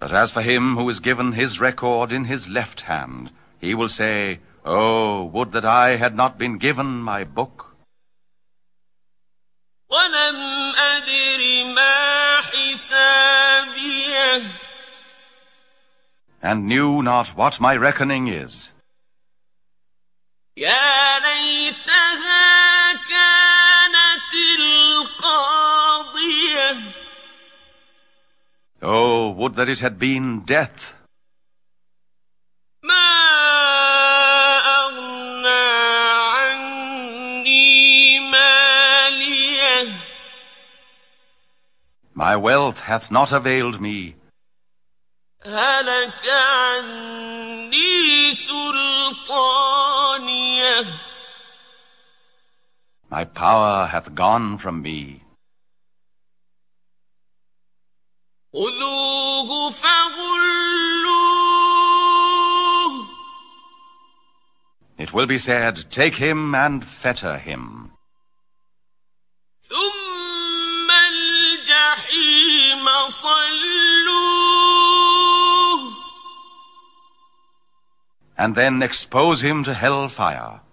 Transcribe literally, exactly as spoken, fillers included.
But as for him who is given his record in his left hand, he will say, Oh, would that I had not been given my book. وَلَمْ أَدْرِ مَا حِسَابِيَهْ And knew not what my reckoning is. يَا لَيْتَهَا كَانَتِ الْقَاضِيَةَ Oh, would that it had been death. My wealth hath not availed me. هَلَكَ عَنِّي سُلْطَانِيَهْ My power hath gone from me. خُذُوهُ فَغُلُّوهُ It will be said, Take him and fetter him. ثُمَّ الْجَحِيمَ صَلُّوهُ And then expose him to hell fire.